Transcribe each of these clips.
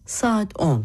saat 10.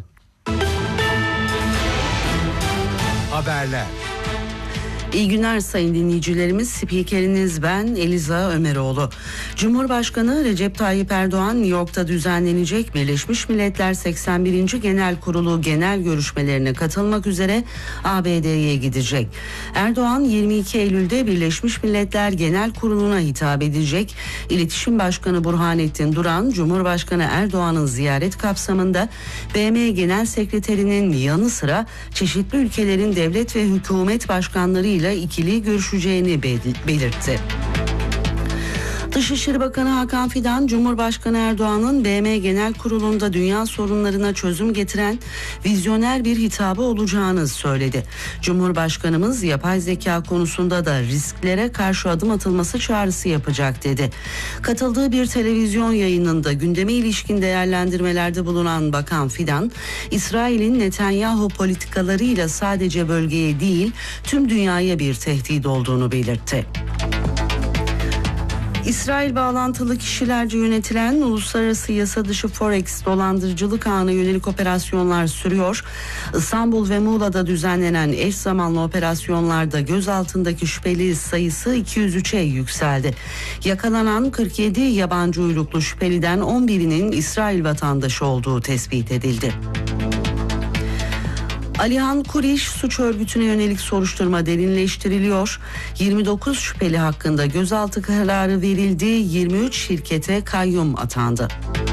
Haberler. İyi günler sayın dinleyicilerimiz. Spikeriniz ben Eliza Ömeroğlu. Cumhurbaşkanı Recep Tayyip Erdoğan New York'ta düzenlenecek Birleşmiş Milletler 81. Genel Kurulu genel görüşmelerine katılmak üzere ABD'ye gidecek. Erdoğan 22 Eylül'de Birleşmiş Milletler Genel Kurulu'na hitap edecek. İletişim Başkanı Burhanettin Duran, Cumhurbaşkanı Erdoğan'ın ziyaret kapsamında BM Genel Sekreterinin yanı sıra çeşitli ülkelerin devlet ve hükümet başkanlarıyla ikili görüşeceğini belirtti. Dışişleri Bakanı Hakan Fidan, Cumhurbaşkanı Erdoğan'ın BM Genel Kurulu'nda dünya sorunlarına çözüm getiren vizyoner bir hitabı olacağını söyledi. Cumhurbaşkanımız yapay zeka konusunda da risklere karşı adım atılması çağrısı yapacak dedi. Katıldığı bir televizyon yayınında gündeme ilişkin değerlendirmelerde bulunan Bakan Fidan, İsrail'in Netanyahu politikalarıyla sadece bölgeye değil tüm dünyaya bir tehdit olduğunu belirtti. İsrail bağlantılı kişilerce yönetilen uluslararası yasa dışı Forex dolandırıcılık ağına yönelik operasyonlar sürüyor. İstanbul ve Muğla'da düzenlenen eş zamanlı operasyonlarda gözaltındaki şüpheli sayısı 203'e yükseldi. Yakalanan 47 yabancı uyruklu şüpheliden 11'inin İsrail vatandaşı olduğu tespit edildi. Alihan Kuriş suç örgütüne yönelik soruşturma derinleştiriliyor. 29 şüpheli hakkında gözaltı kararı verildi. 23 şirkete kayyum atandı.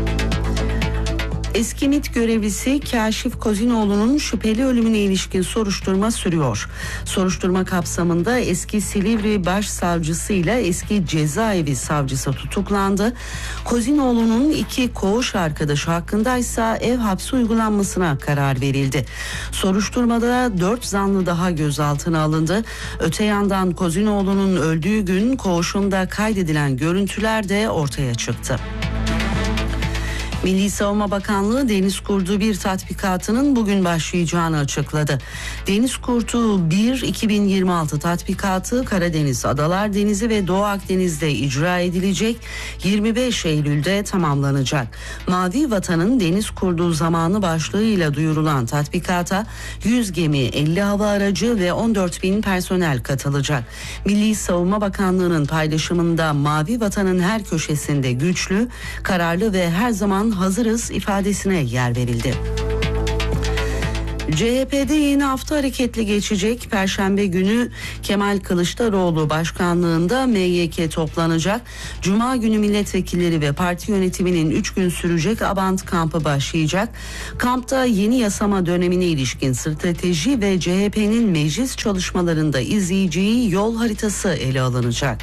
Eski MİT görevlisi Kaşif Kozinoğlu'nun şüpheli ölümüne ilişkin soruşturma sürüyor. Soruşturma kapsamında eski Silivri Başsavcısı ile eski cezaevi savcısı tutuklandı. Kozinoğlu'nun 2 koğuş arkadaşı hakkındaysa ev hapsi uygulanmasına karar verildi. Soruşturmada 4 zanlı daha gözaltına alındı. Öte yandan Kozinoğlu'nun öldüğü gün koğuşunda kaydedilen görüntüler de ortaya çıktı. Milli Savunma Bakanlığı deniz kurdu bir tatbikatının bugün başlayacağını açıkladı. Deniz Kurdu 1 2026 tatbikatı Karadeniz, Adalar Denizi ve Doğu Akdeniz'de icra edilecek. 25 Eylül'de tamamlanacak. Mavi Vatan'ın deniz kurduğu zamanı başlığıyla duyurulan tatbikata 100 gemi, 50 hava aracı ve 14.000 personel katılacak. Milli Savunma Bakanlığı'nın paylaşımında Mavi Vatan'ın her köşesinde güçlü, kararlı ve her zaman hazırız ifadesine yer verildi. CHP'de yeni hafta hareketli geçecek. Perşembe günü Kemal Kılıçdaroğlu başkanlığında MYK toplanacak. Cuma günü milletvekilleri ve parti yönetiminin 3 gün sürecek Abant kampı başlayacak. Kampta yeni yasama dönemine ilişkin strateji ve CHP'nin meclis çalışmalarında izleyeceği yol haritası ele alınacak.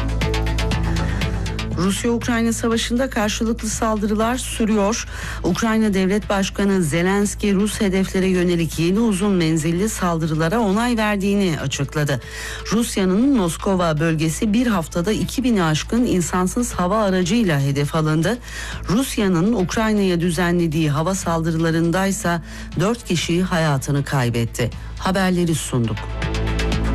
Rusya-Ukrayna savaşında karşılıklı saldırılar sürüyor. Ukrayna Devlet Başkanı Zelenski Rus hedeflere yönelik yeni uzun menzilli saldırılara onay verdiğini açıkladı. Rusya'nın Moskova bölgesi bir haftada 2000'i aşkın insansız hava aracıyla hedef alındı. Rusya'nın Ukrayna'ya düzenlediği hava saldırılarındaysa 4 kişi hayatını kaybetti. Haberleri sunduk.